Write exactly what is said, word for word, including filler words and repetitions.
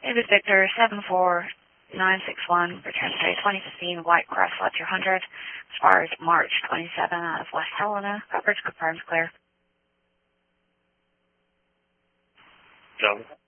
David Victor, seven four nine six one, return today, twenty fifteen, White Cross Lecture one hundred, as far as March twenty-seventh, out of West Helena. Coverage confirms clear. Go.